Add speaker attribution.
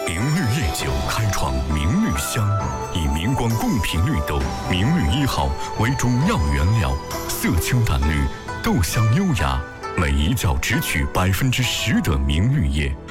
Speaker 1: 明绿夜酒开创明绿香，以明光贡品绿豆明绿1号为主要原料，色清淡绿，豆香优雅，每一角只取10%的明绿叶，